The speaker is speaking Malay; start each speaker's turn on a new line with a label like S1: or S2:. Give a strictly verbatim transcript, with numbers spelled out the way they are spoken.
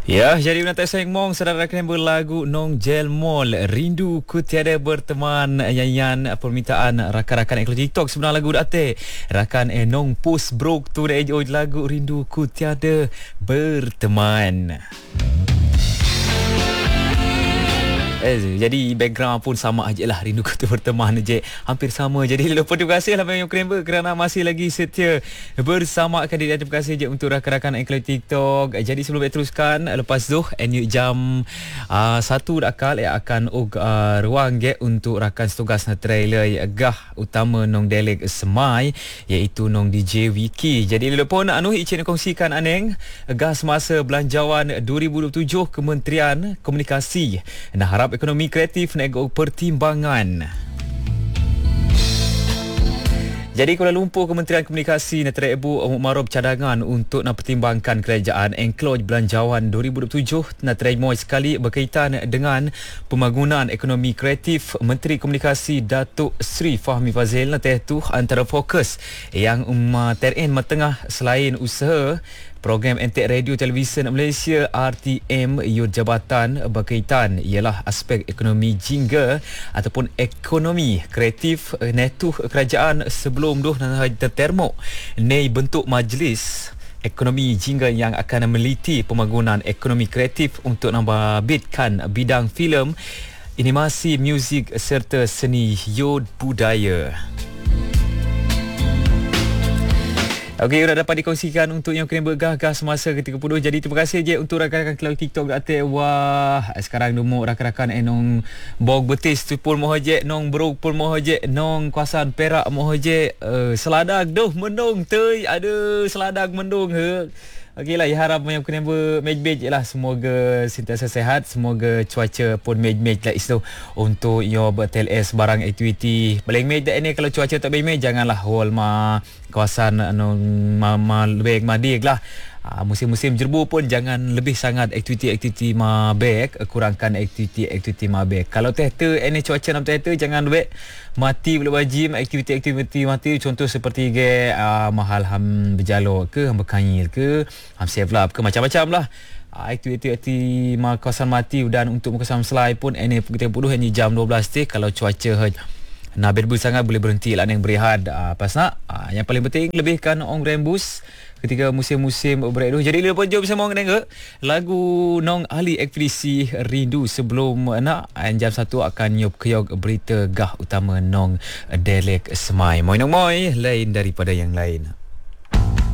S1: Ya, jadi menantai sayang mong saudara rakan berlagu Nong Jel Mall Rindu Ku Tiada Berteman, nyanyian permintaan rakan-rakan ekologi TikTok. Sebenarnya lagu date rakan eh Nong post broke tu dah oj lagu Rindu Ku Tiada Berteman. Eh, jadi background pun sama aja lah, Rindu Ku Tiada Berteman je, hampir sama. Jadi lepas terima kasih lah Mayong Krember kerana masih lagi setia bersama kandidat. Terima kasih je untuk rakan-rakan ekologi TikTok. Jadi sebelum saya teruskan, lepas tu N U jam uh, satu dakal yang akan uh, ruang je untuk rakan setugas na trailer gah utama Nong Delek Semai, iaitu Nong D J Wiki. Jadi lepas anu icin kongsikan aneng gah semasa belanjawan dua ribu dua puluh tujuh Kementerian Komunikasi nah harap ekonomi kreatif nego pertimbangan. Jadi Kuala Lumpur Kementerian Komunikasi nak terebu Mukmarab cadangan untuk nak pertimbangkan kerajaan enclose belanjawan dua ribu dua puluh tujuh nak terima sekali berkaitan dengan pembangunan ekonomi kreatif. Menteri Komunikasi Datuk Seri Fahmi Fazil nak tu antara fokus yang um, terin matengah selain usaha program Entek Radio Televisyen Malaysia R T M Yud Jabatan berkaitan ialah aspek ekonomi jingga ataupun ekonomi kreatif netuh kerajaan sebelum tu nak tertermok nei bentuk majlis ekonomi jingga yang akan meliti pembangunan ekonomi kreatif untuk membabitkan bidang filem, animasi, muzik serta seni yud budaya. Okey, dah dapat dikongsikan untuk yang kena bergah-gah semasa ke tiga puluh. Jadi terima kasih je untuk rakan-rakan Cloud TikTok ate. Wah, sekarang numuk rakan-rakan enong bog betis tu pun moh je, nong brok pun moh je, nong kawasan Perak moh je. Uh, seladag doh mendung teuy, ada seladag mendung he. Okeylah, ya harap yang kena ber-match-match je lah. Semoga sentiasa sehat, semoga cuaca pun match-match lah isu untuk yo betel es barang aktiviti. Paling match dah ni kalau cuaca tak match, janganlah hol ma kawasan anu ma, ma lebih madig lah. Uh, musim-musim jerbu pun jangan lebih sangat aktiviti-aktiviti mabek, kurangkan aktiviti-aktiviti mabek. Kalau teh tu ini cuaca nam teh tu jangan lebih mati boleh wajib aktiviti-aktiviti mati, contoh seperti ge uh, mahal ham berjalur ke, ham berkanyil ke, ham save lab ke, macam-macam lah. Uh, aktiviti-aktiviti ma kawasan mati dan untuk kawasan selai pun ini pukul tiga puluh ini jam dua belas teh. Kalau cuaca nak berber sangat boleh berhenti lah yang berehat. Uh, pas nak uh, yang paling penting lebihkan ong rembus ketika musim-musim break tu. Jadi lepas jom bersama orang dengar lagu Nong Ali Ekspedisi Rindu sebelum nak jam satu akan nyop keyok berita gah utama Nong Delek Semai. Moi Nong Moi lain daripada yang lain.